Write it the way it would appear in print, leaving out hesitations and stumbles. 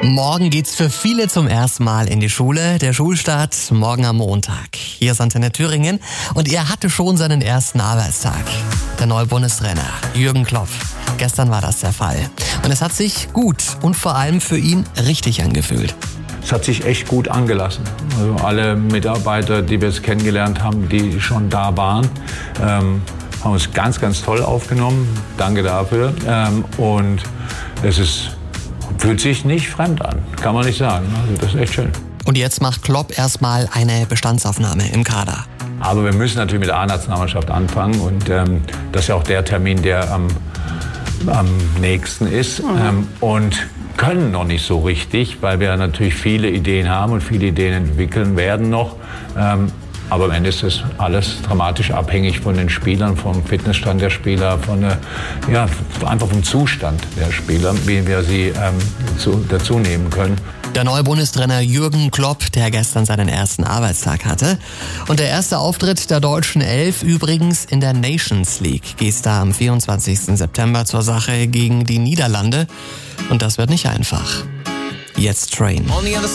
Morgen geht's für viele zum ersten Mal in die Schule. Der Schulstart morgen am Montag. Hier ist Antenne Thüringen und er hatte schon seinen ersten Arbeitstag. Der neue Bundestrainer Jürgen Klopp. Gestern war das der Fall. Und es hat sich gut und vor allem für ihn richtig angefühlt. Es hat sich echt gut angelassen. Also alle Mitarbeiter, die wir jetzt kennengelernt haben, die schon da waren, haben uns ganz, ganz toll aufgenommen. Danke dafür. Und fühlt sich nicht fremd an, kann man nicht sagen. Also das ist echt schön. Und jetzt macht Klopp erstmal eine Bestandsaufnahme im Kader. Aber wir müssen natürlich mit der A-Nationalmannschaft anfangen. Und das ist ja auch der Termin, der am nächsten ist. Und können noch nicht so richtig, weil wir natürlich viele Ideen haben und viele Ideen entwickeln werden noch. Aber am Ende ist das alles dramatisch abhängig von den Spielern, vom Fitnessstand der Spieler, einfach vom Zustand der Spieler, wie wir sie dazu nehmen können. Der neue Bundestrainer Jürgen Klopp, der gestern seinen ersten Arbeitstag hatte. Und der erste Auftritt der deutschen Elf übrigens in der Nations League. Geht da am 24. September zur Sache gegen die Niederlande. Und das wird nicht einfach. Jetzt Train.